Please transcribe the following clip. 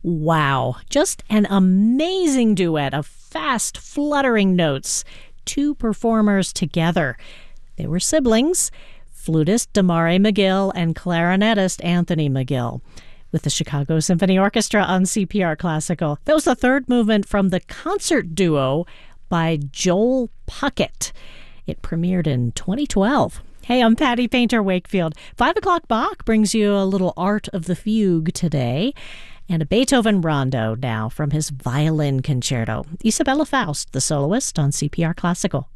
Wow, just an amazing duet of fast, fluttering notes. Two performers together. They were siblings, flutist Damari McGill and clarinetist Anthony McGill, with the Chicago Symphony Orchestra on CPR Classical. That was the third movement from the concert duo by Joel Puckett. It premiered in 2012. Hey, I'm Patty Painter Wakefield. 5 o'clock Bach brings you a little Art of the Fugue today, and a Beethoven rondo now from his violin concerto. Isabella Faust, the soloist on CPR Classical.